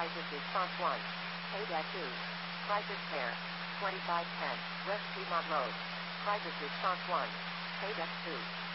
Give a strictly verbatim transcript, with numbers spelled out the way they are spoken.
Crisis Response one. Payback two. Crisis Care. twenty-five ten. West Piedmont Road. Crisis Response one. Payback two.